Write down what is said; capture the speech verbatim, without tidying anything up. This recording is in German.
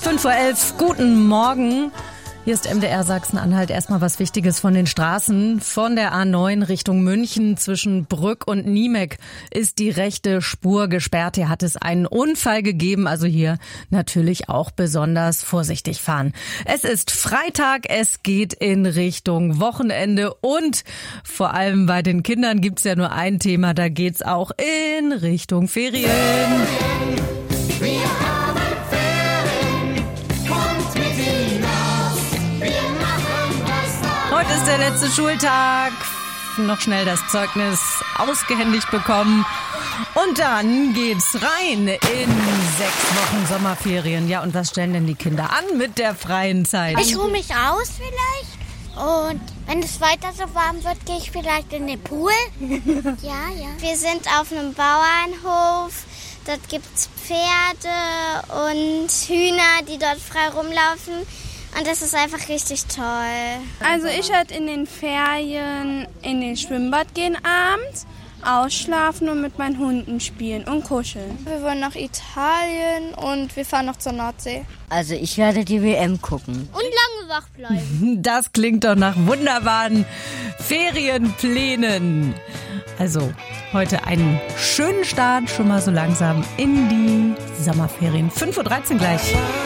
fünf Uhr elf, guten Morgen. Hier ist M D R Sachsen-Anhalt. Erstmal was Wichtiges von den Straßen. Von der A neun Richtung München zwischen Brück und Niemek ist die rechte Spur gesperrt. Hier hat es einen Unfall gegeben, also hier natürlich auch besonders vorsichtig fahren. Es ist Freitag, es geht in Richtung Wochenende und vor allem bei den Kindern gibt's ja nur ein Thema, da geht's auch in Richtung Ferien. Wir haben Ferien, kommt mit hinaus, wir machen was. Heute ist der letzte Schultag, noch schnell das Zeugnis ausgehändigt bekommen und dann geht's rein in sechs Wochen Sommerferien. Ja, und was stellen denn die Kinder an mit der freien Zeit? Ich ruhe mich aus vielleicht. Und wenn es weiter so warm wird, gehe ich vielleicht in den Pool. Ja, ja. Wir sind auf einem Bauernhof. Dort gibt es Pferde und Hühner, die dort frei rumlaufen. Und das ist einfach richtig toll. Also ich werde in den Ferien in den Schwimmbad gehen abends, ausschlafen und mit meinen Hunden spielen und kuscheln. Wir wollen nach Italien und wir fahren noch zur Nordsee. Also ich werde die W M gucken. Und lange wach bleiben. Das klingt doch nach wunderbaren Ferienplänen. Also heute einen schönen Start schon mal so langsam in die Sommerferien. fünf Uhr dreizehn gleich.